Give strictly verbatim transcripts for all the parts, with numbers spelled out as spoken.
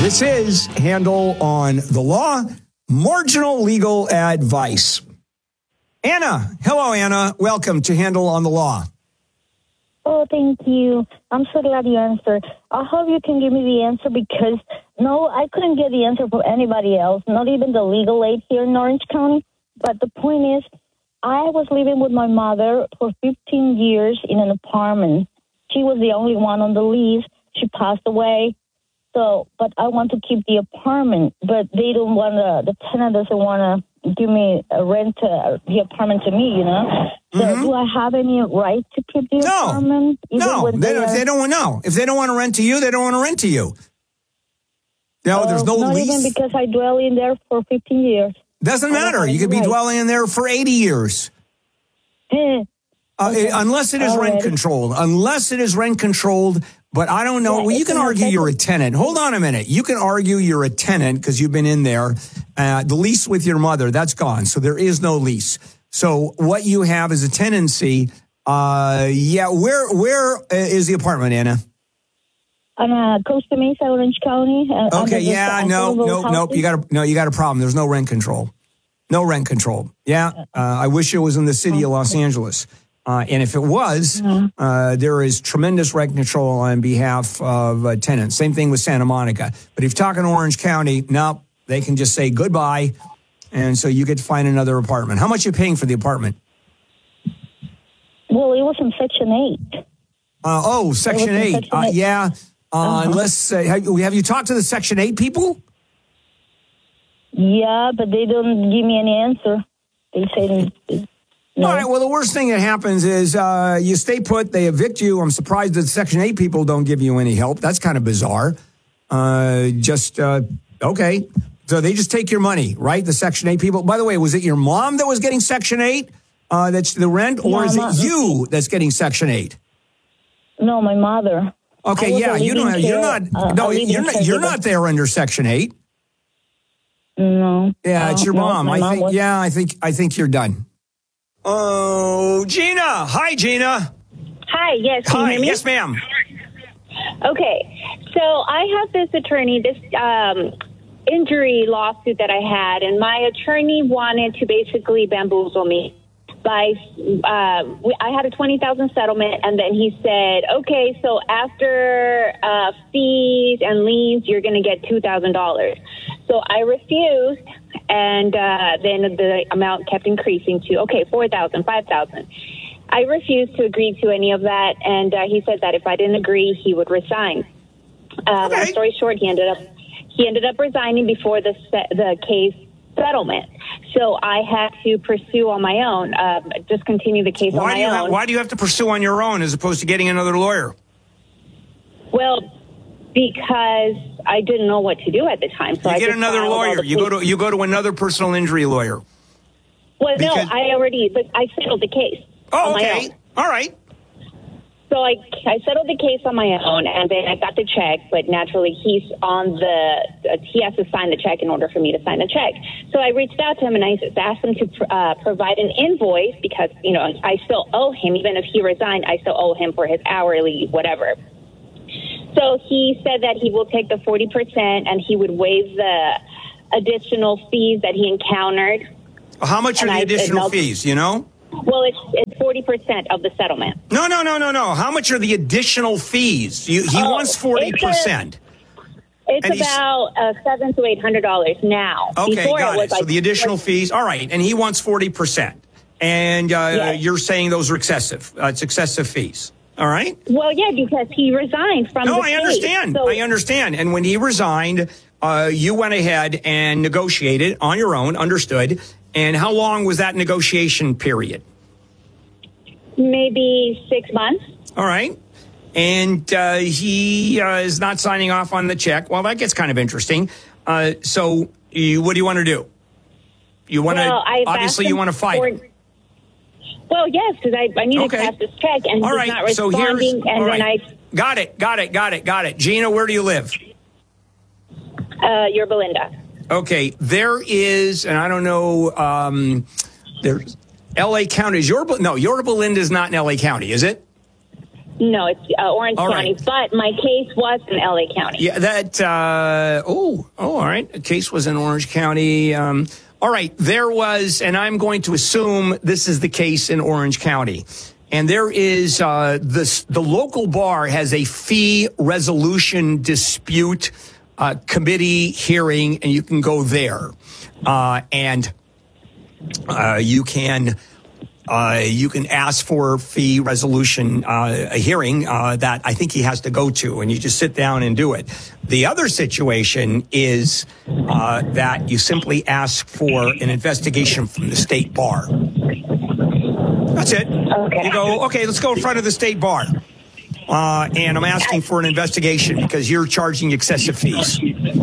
This is Handel on the Law, marginal legal advice. Anna, hello, Anna. Welcome to Handel on the Law. Oh, thank you. I'm so glad you answered. I hope you can give me the answer because, no, I couldn't get the answer from anybody else, not even the legal aid here in Orange County. But the point is, I was living with my mother for fifteen years in an apartment. She was the only one on the lease. She passed away. So, but I want to keep the apartment, but they don't want to, the tenant doesn't want to give me a rent, uh, the apartment to me, you know? So mm-hmm. do I have any right to keep the no. apartment? No, they, they, don't, if they don't want no. If they don't want to rent to you, they don't want to rent to you. No, uh, there's no not lease. Not even because I dwell in there for fifteen years. Doesn't matter. You could be right. dwelling in there for eighty years. Eh. Uh, okay. it, unless it is All rent right. controlled. Unless it is rent controlled. But I don't know. Yeah, well, you can argue you're a tenant. Hold on a minute. You can argue you're a tenant because you've been in there. Uh, the lease with your mother, that's gone. So there is no lease. So what you have is a tenancy. Uh, yeah. Where where is the apartment, Anna? On uh, Costa Mesa, Orange County. Uh, okay. Yeah. No. No. No. You got a no. You got a problem. There's no rent control. No rent control. Yeah. Uh, I wish it was in the city of Los Angeles. Uh, and if it was, mm-hmm. uh, there is tremendous rent control on behalf of uh, tenants. Same thing with Santa Monica. But if you're talking Orange County, no, they can just say goodbye. And so you get to find another apartment. How much are you paying for the apartment? Well, it was in Section eight. Uh, oh, Section eight. Section uh, eight. Yeah. Uh, uh-huh. Unless, uh, have, have you talked to the Section eight people? Yeah, but they don't give me any answer. They say... They, No. All right. Well, the worst thing that happens is uh, you stay put. They evict you. I'm surprised that Section eight people don't give you any help. That's kind of bizarre. Uh, just, uh, okay. So they just take your money, right? The Section eight people. By the way, was it your mom that was getting Section eight? Uh, that's the rent? Or is it you that's getting Section eight? No, my mother. Okay. Yeah. You don't have, you're not, uh, no, you're not, you're not there under Section eight. No. Yeah. It's your no, mom. I mom think, was- yeah, I think, I think you're done. Oh, Gina. Hi, Gina. Hi, yes. Can Hi, you hear me? yes, ma'am. Okay. So I have this attorney, this um, injury lawsuit that I had, and my attorney wanted to basically bamboozle me by, uh, I had a twenty thousand dollars settlement, and then he said, okay, so after uh, fees and liens, you're going to get two thousand dollars. So I refused, and uh, then the amount kept increasing to, okay, four thousand dollars, five thousand dollars. I refused to agree to any of that, and uh, he said that if I didn't agree, he would resign. Uh, okay. Long story short, he ended up he ended up resigning before the the case settlement. So I had to pursue on my own, uh, just continue the case why on my do you own. have, why do you have to pursue on your own as opposed to getting another lawyer? Well, because I didn't know what to do at the time. So you I get just another lawyer. You go to you go to another personal injury lawyer. Well, because, no, I already, but I settled the case. Oh, okay. All right. So I, I settled the case on my own, and then I got the check, but naturally he's on the, uh, he has to sign the check in order for me to sign the check. So I reached out to him, and I asked him to uh, provide an invoice because, you know, I still owe him, even if he resigned, I still owe him for his hourly, whatever. So he said that he will take the forty percent, and he would waive the additional fees that he encountered. How much are the I, additional fees, you know? Well, it's it's forty percent of the settlement. No, no, no, no, no. How much are the additional fees? You, he oh, wants forty percent. It's, a, it's about uh, seven to eight hundred dollars now. Okay, Before got it. Was it. like so the additional fees. All right, and he wants forty percent. And uh, yes. You're saying those are excessive. Uh, it's excessive fees. All right? Well, yeah, because he resigned from no, the I case, understand. so- I understand. And when he resigned, uh, you went ahead and negotiated on your own, understood. And how long was that negotiation period? Maybe six months. All right. And uh, he uh, is not signing off on the check. Well, that gets kind of interesting. Uh, so you, what do you want to do? You want to, well, obviously you want to fight. For, well, yes, because I, I need okay. to pass this check, and all he's right. not responding. So here's, and all then right. I... Got it, got it, got it, got it. Gina, where do you live? Uh, you're Belinda. Okay, there is, and I don't know, um, there's L A County. Is your, no, Yorba Linda is not in L A County, is it? No, it's uh, Orange All County, right. but my case was in L A County. Yeah, that, uh, oh, oh, all right. The case was in Orange County. Um, all right, there was, and I'm going to assume this is the case in Orange County. And there is, uh, this, the local bar has a fee resolution dispute uh, committee hearing, and you can go there. Uh, and uh, you can... Uh, you can ask for fee resolution, uh, a hearing, uh, that I think he has to go to, and you just sit down and do it. The other situation is, uh, that you simply ask for an investigation from the state bar. That's it. Okay. You go, okay, let's go in front of the state bar. Uh, and I'm asking for an investigation because you're charging excessive fees.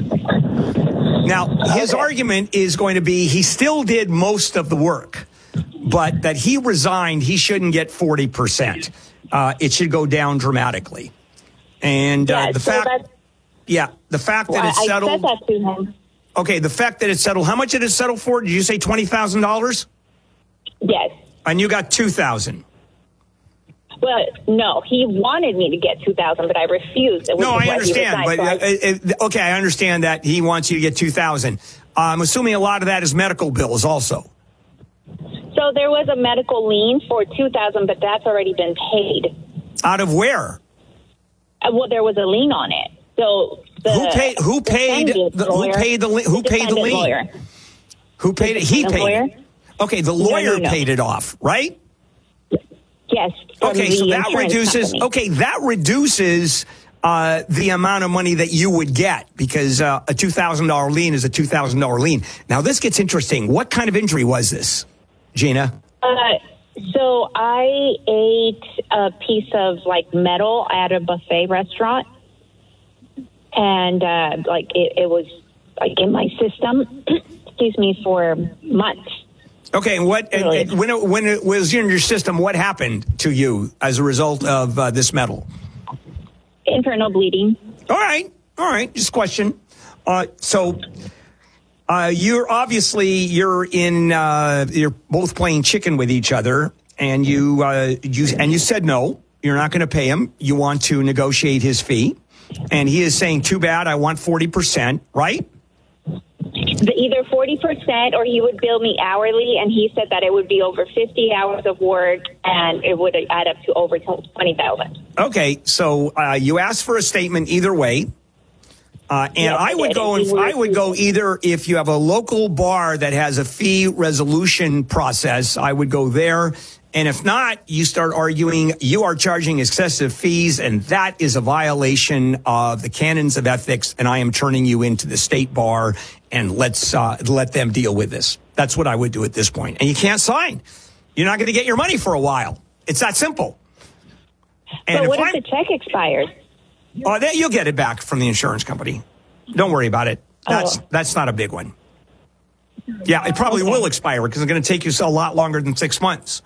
Now, his Okay. argument is going to be he still did most of the work, but that he resigned, he shouldn't get forty percent. Uh, it should go down dramatically. And uh, Yeah, the so fact, that's- yeah, the fact that Well, it's I settled. said that to him. Okay, the fact that it's settled. How much did it settle for? Did you say twenty thousand dollars? Yes. And you got two thousand. Well, no, he wanted me to get two thousand, but I refused. No, I understand, but uh, uh, okay, I understand that he wants you to get two thousand. I'm assuming a lot of that is medical bills, also. So there was a medical lien for two thousand, but that's already been paid. Out of where? Uh, well, there was a lien on it. So the Who paid? Who paid? defendant The, who lawyer- paid the? li- Who the paid the defendant lien? lawyer. Who paid it? He defendant paid lawyer? it. Okay, the No, no, lawyer no. paid it off, right? Yes. from Okay, the so that insurance reduces. company. Okay, that reduces uh, the amount of money that you would get because uh, a two thousand dollar lien is a two thousand dollar lien. Now this gets interesting. What kind of injury was this, Gina? Uh, so I ate a piece of like metal at a buffet restaurant, and uh, like it, it was like in my system. Excuse me, for months. Okay, and what and, Really? and when it, when it was in your system, what happened to you as a result of uh, this metal? Internal bleeding. All right, all right. Just a question. Uh, so, uh, you're obviously you're in. Uh, you're both playing chicken with each other, and you uh, you and you said no. You're not going to pay him. You want to negotiate his fee, and he is saying, "Too bad. I want forty percent." Right? The, either forty percent or he would bill me hourly, and he said that it would be over fifty hours of work, and it would add up to over twenty thousand. Okay, so uh, you asked for a statement either way. Uh, and Yes, I I would did. go And and he would- I would go either if you have a local bar that has a fee resolution process, I would go there. And if not, you start arguing you are charging excessive fees, and that is a violation of the canons of ethics. And I am turning you into the state bar, and let's uh, let them deal with this. That's what I would do at this point. And you can't sign. You're not going to get your money for a while. It's that simple. And But what if if I'm- the check expires? Oh, that you'll get it back from the insurance company. Don't worry about it. That's Oh. that's not a big one. Yeah, it probably Okay. will expire because it's going to take you a lot longer than six months.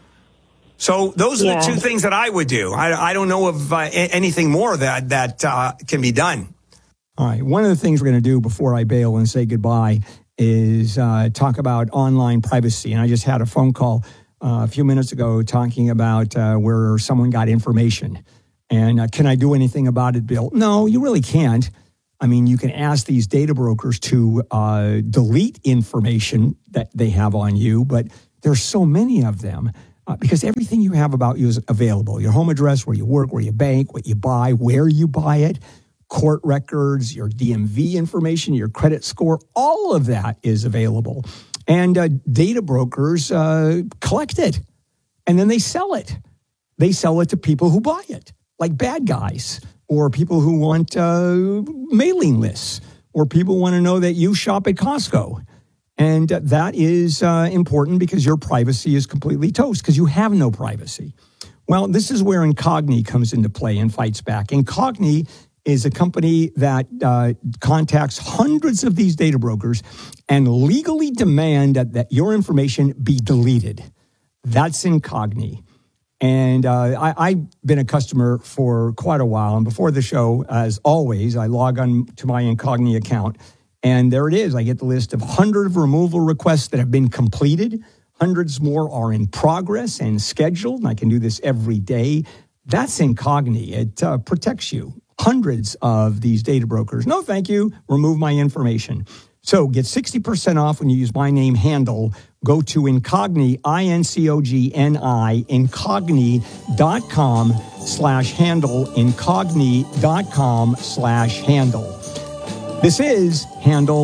So those are Yeah. the two things that I would do. I, I don't know of uh, a- anything more that that uh, can be done. All right. One of the things we're going to do before I bail and say goodbye is uh, talk about online privacy. And I just had a phone call uh, a few minutes ago talking about uh, where someone got information. And uh, can I do anything about it, Bill? No, you really can't. I mean, you can ask these data brokers to uh, delete information that they have on you, but there's so many of them uh, because everything you have about you is available. Your home address, where you work, where you bank, what you buy, where you buy it, court records, your D M V information, your credit score, all of that is available. And uh, data brokers uh, collect it, and then they sell it. They sell it to people who buy it, like bad guys, or people who want uh, mailing lists, or people want to know that you shop at Costco. And uh, that is uh, important because your privacy is completely toast because you have no privacy. Well, this is where Incogni comes into play and fights back. Incogni is a company that uh, contacts hundreds of these data brokers and legally demand that, that your information be deleted. That's Incogni. And uh, I, I've been a customer for quite a while. And before the show, as always, I log on to my Incogni account. And there it is. I get the list of hundreds of removal requests that have been completed. Hundreds more are in progress and scheduled. And I can do this every day. That's Incogni. It uh, protects you. Hundreds of these data brokers. No, thank you. Remove my information. So get sixty percent off when you use my name handle. Go to Incogni, I N C O G N I, incogni.com slash handle, incogni.com slash handle. This is Handle